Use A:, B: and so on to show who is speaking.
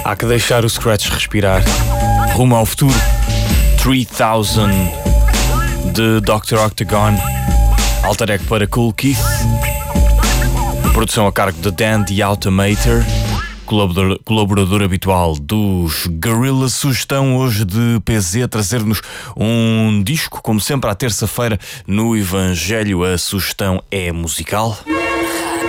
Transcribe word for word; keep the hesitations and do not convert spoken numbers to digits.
A: Há que deixar o Scratch respirar. Rumo ao futuro. três mil de doutor Octagon. Alter Ego para Cool Keith. Produção a cargo de Dan The Automator, colaborador, colaborador habitual dos Gorillaz. Sugestão hoje de P Z a trazer-nos um disco, como sempre à terça-feira no Evangelho. A sugestão é musical.